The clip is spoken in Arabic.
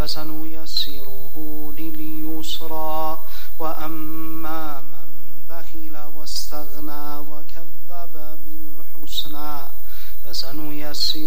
فسنيسره لليسرى وأما من بخل واستغنى وكذب بالحسنى فسنيسره